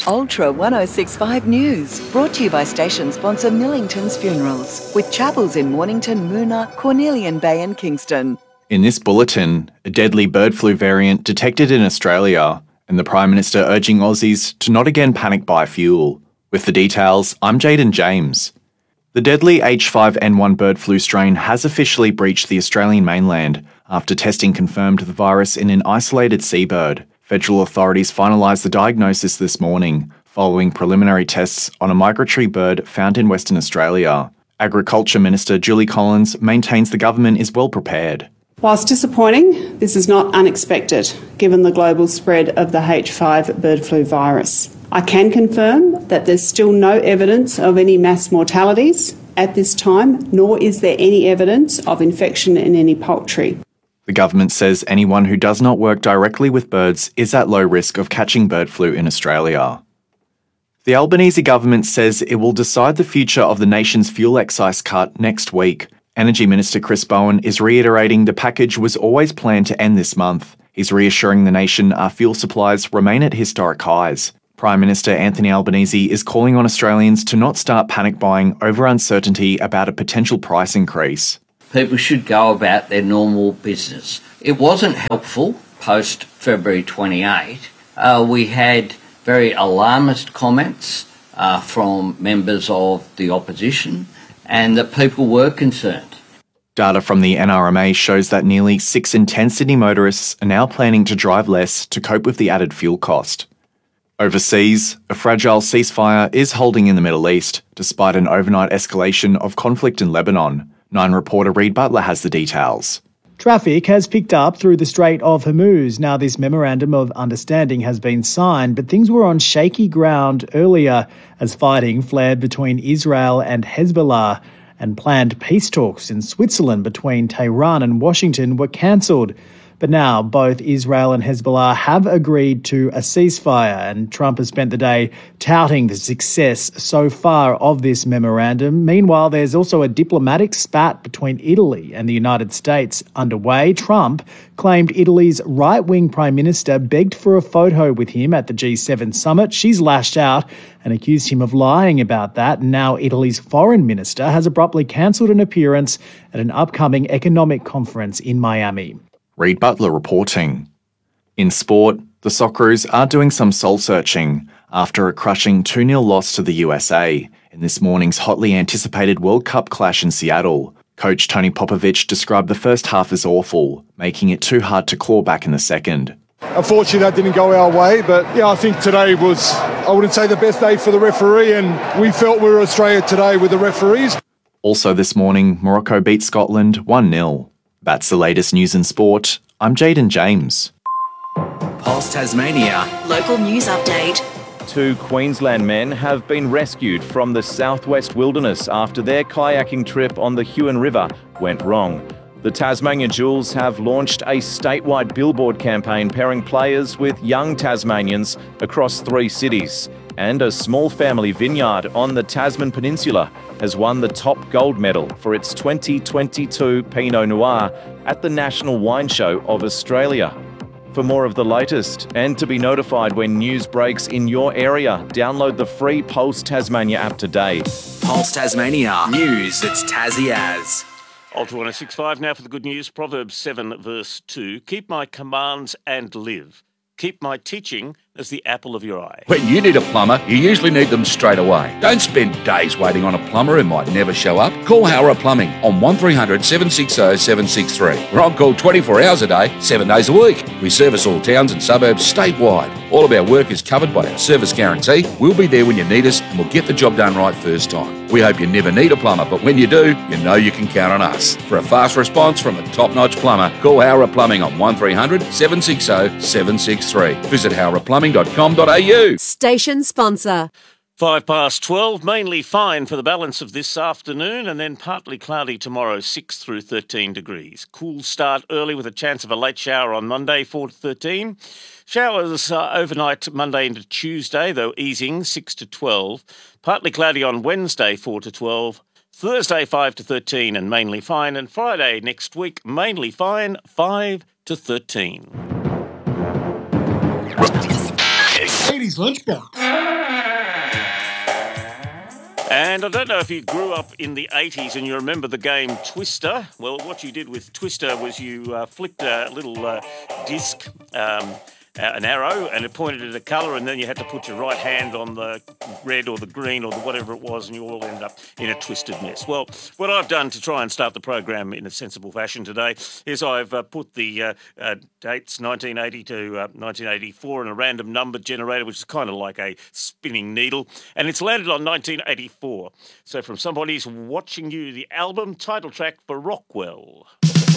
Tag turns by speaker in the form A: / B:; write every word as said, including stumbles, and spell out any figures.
A: Ultra one oh six point five News, brought to you by station sponsor Millington's Funerals, with chapels in Mornington, Moona, Cornelian Bay and Kingston.
B: In this bulletin, a deadly bird flu variant detected in Australia, and the Prime Minister urging Aussies to not again panic buy fuel. With the details, I'm Jaden James. The deadly H five N one bird flu strain has officially breached the Australian mainland after testing confirmed the virus in an isolated seabird. Federal authorities finalised the diagnosis this morning, following preliminary tests on a migratory bird found in Western Australia. Agriculture Minister Julie Collins maintains the government is well prepared.
C: Whilst disappointing, this is not unexpected, given the global spread of the H five bird flu virus. I can confirm that there's still no evidence of any mass mortalities at this time, nor is there any evidence of infection in any poultry.
B: The government says anyone who does not work directly with birds is at low risk of catching bird flu in Australia. The Albanese government says it will decide the future of the nation's fuel excise cut next week. Energy Minister Chris Bowen is reiterating the package was always planned to end this month. He's reassuring the nation our fuel supplies remain at historic highs. Prime Minister Anthony Albanese is calling on Australians to not start panic buying over uncertainty about a potential price increase.
D: People should go about their normal business. It wasn't helpful post February twenty-eighth. Uh, we had very alarmist comments uh, from members of the opposition, and that people were concerned.
B: Data from the N R M A shows that nearly six in ten Sydney motorists are now planning to drive less to cope with the added fuel cost. Overseas, a fragile ceasefire is holding in the Middle East, despite an overnight escalation of conflict in Lebanon. Nine reporter Reid Butler has the details.
E: Traffic has picked up through the Strait of Hormuz. Now this memorandum of understanding has been signed, but things were on shaky ground earlier as fighting flared between Israel and Hezbollah, and planned peace talks in Switzerland between Tehran and Washington were cancelled. But now both Israel and Hezbollah have agreed to a ceasefire, and Trump has spent the day touting the success so far of this memorandum. Meanwhile, there's also a diplomatic spat between Italy and the United States underway. Trump claimed Italy's right-wing prime minister begged for a photo with him at the G seven summit. She's lashed out and accused him of lying about that. And now Italy's foreign minister has abruptly cancelled an appearance at an upcoming economic conference in Miami.
B: Reid Butler reporting. In sport, the Socceroos are doing some soul-searching after a crushing two nil loss to the U S A in this morning's hotly anticipated World Cup clash in Seattle. Coach Tony Popovich described the first half as awful, making it too hard to claw back in the second.
F: Unfortunately, that didn't go our way, but yeah, I think today was, I wouldn't say the best day for the referee, and we felt we were Australia today with the referees.
B: Also this morning, Morocco beat Scotland one nil. That's the latest news in sport. I'm Jaden James.
G: Pulse Tasmania.
H: Local news update.
I: Two Queensland men have been rescued from the southwest wilderness after their kayaking trip on the Huon River went wrong. The Tasmania Jewels have launched a statewide billboard campaign pairing players with young Tasmanians across three cities. And a small family vineyard on the Tasman Peninsula has won the top gold medal for its twenty twenty-two Pinot Noir at the National Wine Show of Australia. For more of the latest and to be notified when news breaks in your area, download the free Pulse Tasmania app today.
G: Pulse Tasmania. News that's Tassie as.
J: Ultra one oh six point five now for the good news. Proverbs seven verse two. Keep my commands and live. Keep my teaching as the apple of your eye.
K: When you need a plumber, you usually need them straight away. Don't spend days waiting on a plumber who might never show up. Call Howrah Plumbing on one three hundred seven six zero seven six three. We're on call twenty-four hours a day, seven days a week. We service all towns and suburbs statewide. All of our work is covered by our service guarantee. We'll be there when you need us and we'll get the job done right first time. We hope you never need a plumber, but when you do, you know you can count on us. For a fast response from a top-notch plumber, call Howrah Plumbing on one three hundred seven six zero seven six three. Visit howrah plumbing dot com dot a u.
H: Station sponsor.
J: Five past twelve, mainly fine for the balance of this afternoon and then partly cloudy tomorrow, six through thirteen degrees. Cool start early with a chance of a late shower on Monday, four to thirteen. Showers uh, overnight Monday into Tuesday, though easing, six to twelve. Partly cloudy on Wednesday, four to twelve. Thursday, five to thirteen and mainly fine. And Friday next week, mainly fine, five to thirteen.
L: Katie's Lunchbox.
J: And I don't know if you grew up in the eighties and you remember the game Twister. Well, what you did with Twister was you uh, flicked a little uh, disc, um, an arrow, and it pointed at a colour, and then you had to put your right hand on the red or the green or the whatever it was, and you all end up in a twisted mess. Well, what I've done to try and start the program in a sensible fashion today is I've uh, put the uh, uh, dates nineteen eighty to uh, nineteen eighty-four in a random number generator, which is kind of like a spinning needle, and it's landed on nineteen eighty-four. So from somebody who's watching you, the album title track for Rockwell.